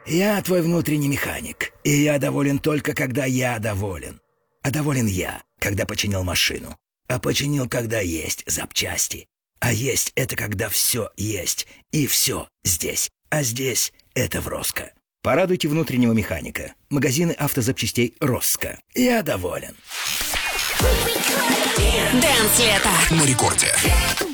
Я твой внутренний механик, и я доволен только, когда я доволен. А доволен я, когда починил машину. А починил, когда есть запчасти. А есть — это когда все есть, и все здесь. А здесь — это в Роско. Порадуйте внутреннего механика. Магазины автозапчастей Роско. Я доволен. Дэнс лето На рекорде.